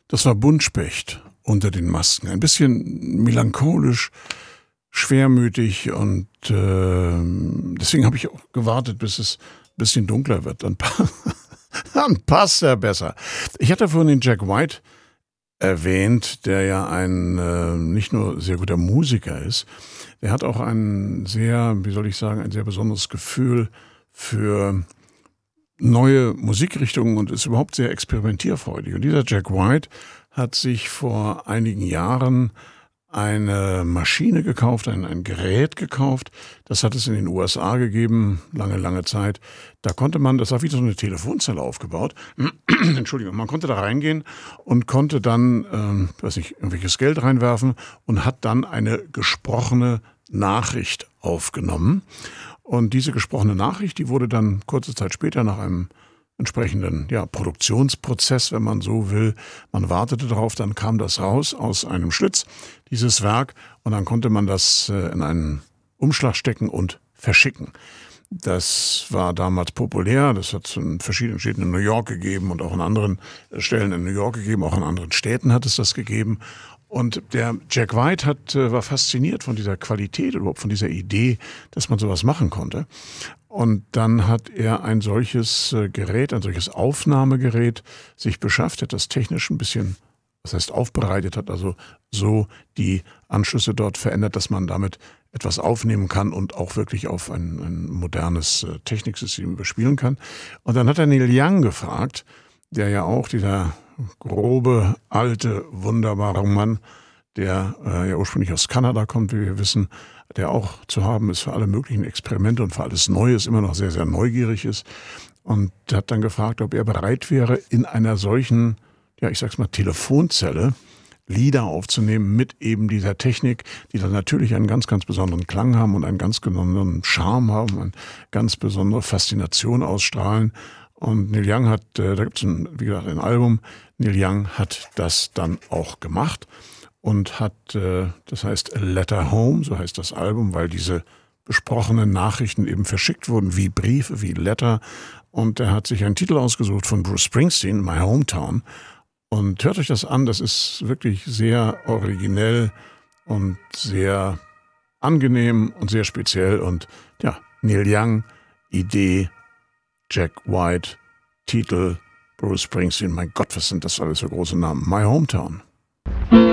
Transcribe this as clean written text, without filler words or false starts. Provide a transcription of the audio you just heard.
Das war Buntspecht unter den Masken. Ein bisschen melancholisch, schwermütig und deswegen habe ich auch gewartet, bis es ein bisschen dunkler wird. Dann passt er besser. Ich hatte vorhin den Jack White erwähnt, der ja ein nicht nur sehr guter Musiker ist, der hat auch ein sehr, wie soll ich sagen, ein sehr besonderes Gefühl für neue Musikrichtungen und ist überhaupt sehr experimentierfreudig. Und dieser Jack White hat sich vor einigen Jahren eine Maschine gekauft, ein Gerät gekauft. Das hat es in den USA gegeben, lange, lange Zeit. Da konnte man, das war wie so eine Telefonzelle aufgebaut. Entschuldigung, man konnte da reingehen und konnte dann, weiß nicht, irgendwelches Geld reinwerfen und hat dann eine gesprochene Nachricht aufgenommen. Und diese gesprochene Nachricht, die wurde dann kurze Zeit später nach einem entsprechenden Produktionsprozess, wenn man so will. Man wartete darauf, dann kam das raus aus einem Schlitz, dieses Werk, und dann konnte man das in einen Umschlag stecken und verschicken. Das war damals populär, das hat es in verschiedenen Städten in New York gegeben und auch in anderen Stellen in New York gegeben, auch in anderen Städten hat es das gegeben. Und der Jack White war fasziniert von dieser Qualität, überhaupt von dieser Idee, dass man sowas machen konnte. Und dann hat er ein solches Gerät, ein solches Aufnahmegerät sich beschafft, hat das technisch ein bisschen, das heißt aufbereitet, hat also so die Anschlüsse dort verändert, dass man damit etwas aufnehmen kann und auch wirklich auf ein modernes Techniksystem überspielen kann. Und dann hat er Neil Young gefragt, der ja auch dieser grobe, alte, wunderbare Mann, der ja ursprünglich aus Kanada kommt, wie wir wissen, der auch zu haben ist für alle möglichen Experimente und für alles Neues, immer noch sehr, sehr neugierig ist. Und hat dann gefragt, ob er bereit wäre, in einer solchen, ich sag's mal, Telefonzelle Lieder aufzunehmen mit eben dieser Technik, die dann natürlich einen ganz, ganz besonderen Klang haben und einen ganz besonderen Charme haben, eine ganz besondere Faszination ausstrahlen. Und Neil Young hat, da gibt es wie gesagt ein Album, Neil Young hat das dann auch gemacht und hat, das heißt A Letter Home, so heißt das Album, weil diese besprochenen Nachrichten eben verschickt wurden, wie Briefe, wie Letter. Und er hat sich einen Titel ausgesucht von Bruce Springsteen, My Hometown. Und hört euch das an, das ist wirklich sehr originell und sehr angenehm und sehr speziell. Und Neil Young, Idee, Jack White, Titel, Bruce Springsteen, mein Gott, was sind das alles für große Namen? My Hometown.